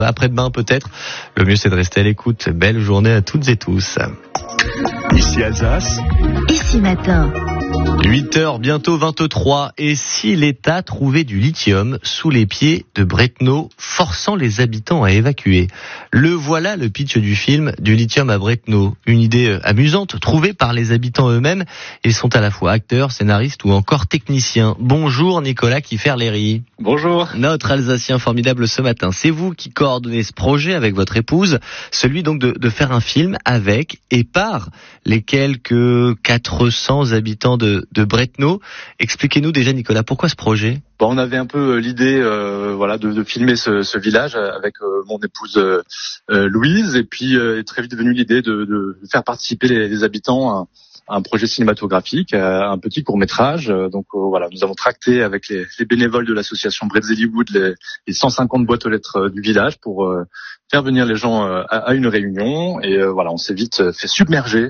Après-demain peut-être. Le mieux c'est de rester à l'écoute. Belle journée à toutes et tous. Ici Alsace. Ici Matin. 8h, bientôt 23. Et si l'État trouvait du lithium sous les pieds de Bretno, forçant les habitants à évacuer? Le voilà le pitch du film Du lithium à Bretno. Une idée amusante, trouvée par les habitants eux-mêmes. Ils sont à la fois acteurs, scénaristes ou encore techniciens. Bonjour Nicolas Kiffer-Léry. Bonjour. Notre Alsacien formidable ce matin. C'est vous qui coordonnez ce projet avec votre épouse. Celui donc de faire un film avec et par les quelques 400 habitants de Bretno. Expliquez-nous déjà Nicolas, pourquoi ce projet? On avait un peu l'idée de filmer ce village avec mon épouse Louise, et puis est très vite venue l'idée de faire participer les habitants à un projet cinématographique, un petit court-métrage. Nous avons tracté avec les bénévoles de l'association Bretzellywood les 150 boîtes aux lettres du village pour faire venir les gens à une réunion, et on s'est vite fait submerger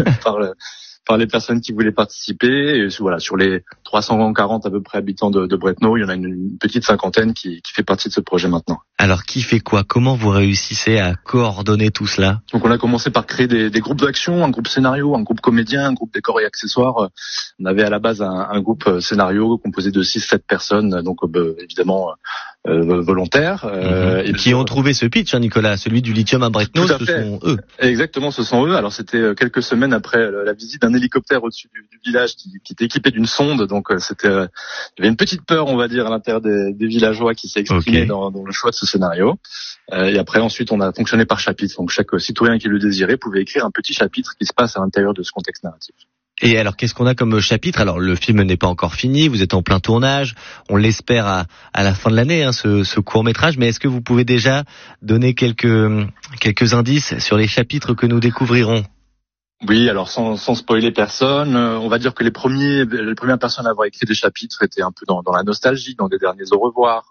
par les personnes qui voulaient participer. Et sur les 340 à peu près habitants de Bretno, il y en a une petite cinquantaine qui fait partie de ce projet maintenant. Alors qui fait quoi? Comment vous réussissez à coordonner tout cela? Donc on a commencé par créer des groupes d'action, un groupe scénario, un groupe comédien, un groupe décor et accessoires. On avait à la base un groupe scénario composé de 6-7 personnes, donc évidemment volontaires. Et qui ont trouvé ce pitch, Nicolas, celui du lithium à Bretno, ce sont eux. Exactement, ce sont eux. Alors c'était quelques semaines après la visite d'un hélicoptère au-dessus du village qui était équipé d'une sonde. Donc il y avait une petite peur, on va dire, à l'intérieur des villageois qui s'est exprimée dans le choix de ce scénario. Et après, ensuite, on a fonctionné par chapitre. Donc chaque citoyen qui le désirait pouvait écrire un petit chapitre qui se passe à l'intérieur de ce contexte narratif. Et alors, qu'est-ce qu'on a comme chapitre? Alors, le film n'est pas encore fini, vous êtes en plein tournage, on l'espère à la fin de l'année, ce court-métrage, mais est-ce que vous pouvez déjà donner quelques indices sur les chapitres que nous découvrirons? Oui, alors sans spoiler personne, on va dire que les premières personnes à avoir écrit des chapitres étaient un peu dans la nostalgie, dans des derniers au revoir,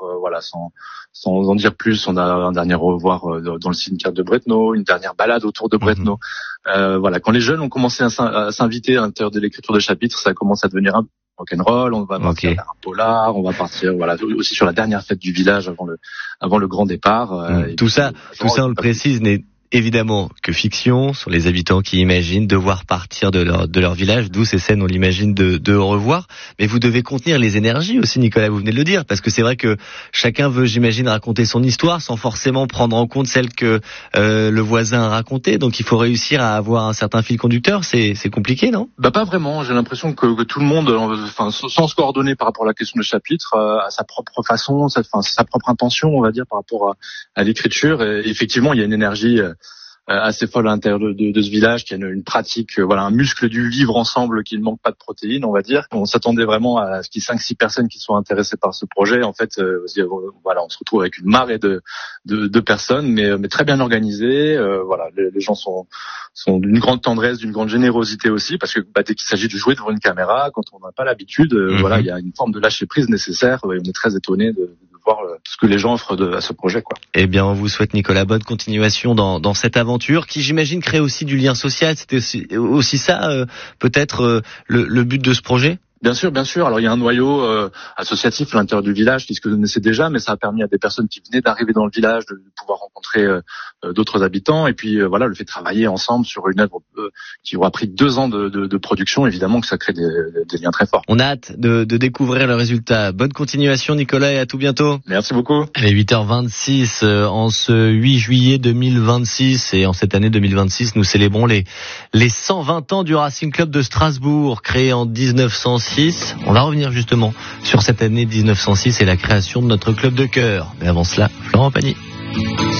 sans en dire plus. On a un dernier au revoir dans le cimetière de Bretno, une dernière balade autour de Bretno. Quand les jeunes ont commencé à s'inviter à l'intérieur de l'écriture de chapitres, ça commence à devenir un rock'n'roll. On va partir vers un polar, on va partir aussi sur la dernière fête du village avant le grand départ. Tout ça on le précise, n'est évidemment que fiction, sur les habitants qui imaginent devoir partir de leur village, d'où ces scènes, on l'imagine, de au revoir. Mais vous devez contenir les énergies aussi, Nicolas, vous venez de le dire, parce que c'est vrai que chacun veut, j'imagine, raconter son histoire sans forcément prendre en compte celle que le voisin a racontée. Donc il faut réussir à avoir un certain fil conducteur. C'est compliqué, non? Pas vraiment. J'ai l'impression que tout le monde, sans se coordonner par rapport à la question de chapitre, à sa propre façon, sa propre intention, on va dire, par rapport à l'écriture. Et effectivement, il y a une énergie assez folle à l'intérieur de ce village, qui a une pratique, un muscle du vivre ensemble qui ne manque pas de protéines, on va dire. On s'attendait vraiment à ce qu'il y ait 5-6 personnes qui soient intéressées par ce projet. En fait, on se retrouve avec une marée de personnes, mais très bien organisées. Les gens sont d'une grande tendresse, d'une grande générosité aussi, parce que dès qu'il s'agit de jouer devant une caméra, quand on n'a pas l'habitude, il y a une forme de lâcher prise nécessaire. Et on est très étonné de voir ce que les gens offrent à ce projet, quoi. Eh bien, on vous souhaite, Nicolas, bonne continuation dans cette aventure qui, j'imagine, crée aussi du lien social. C'était aussi ça, peut-être, le but de ce projet? Bien sûr. Alors il y a un noyau associatif à l'intérieur du village qui se connaissait déjà, mais ça a permis à des personnes qui venaient d'arriver dans le village de pouvoir rencontrer d'autres habitants, et puis le fait de travailler ensemble sur une œuvre qui aura pris 2 ans de production, évidemment que ça crée des liens très forts. On a hâte de découvrir le résultat. Bonne continuation, Nicolas, et à tout bientôt. Merci beaucoup. Il est 8h26 en ce 8 juillet 2026, et en cette année 2026, nous célébrons les 120 ans du Racing Club de Strasbourg, créé en 1906. On va revenir justement sur cette année 1906 et la création de notre club de cœur. Mais avant cela, Florent Pagny.